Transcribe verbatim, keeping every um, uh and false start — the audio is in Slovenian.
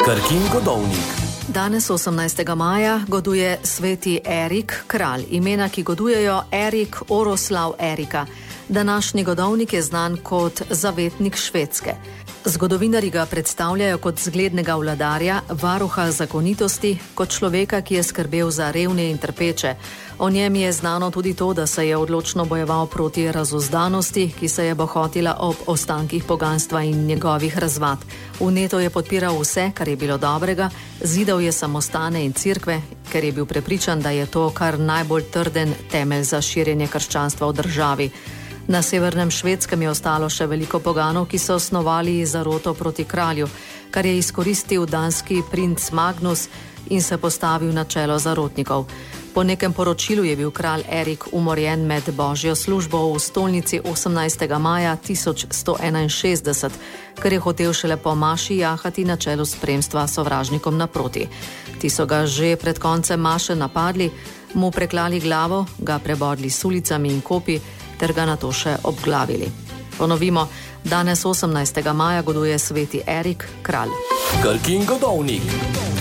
Krkin godovnik. Danes, osemnajstega maja, goduje sveti Erik, kralj. Imena, ki godujejo: Erik, Oroslav, Erika. Današnji godovnik je znan kot zavetnik Švedske. Zgodovinarji ga predstavljajo kot zglednega vladarja, varuha zakonitosti, kot človeka, ki je skrbel za revne in trpeče. O njem je znano tudi to, da se je odločno bojeval proti razuzdanosti, ki se je bohotila ob ostankih poganstva in njegovih razvad. Vneto je podpiral vse, kar je bilo dobrega, zidal je samostane in cerkve, ker je bil prepričan, da je to kar najbolj trden temelj za širjenje krščanstva v državi. Na severnem Švedskem je ostalo še veliko poganov, ki so osnovali zaroto proti kralju, kar je izkoristil danski princ Magnus in se postavil na čelo zarotnikov. Po nekem poročilu je bil kralj Erik umorjen med božjo službo v stolnici osemnajstega maja tisoč sto enainšestdeset, ker je hotel šele po maši jahati na čelu spremstva sovražnikom naproti. Ti so ga že pred koncem maše napadli, mu preklali glavo, ga prebodli s ulicami in kopi ter ga nato še obglavili. Ponovimo, danes osemnajstega maja goduje sveti Erik, kralj. Krkin godovnik.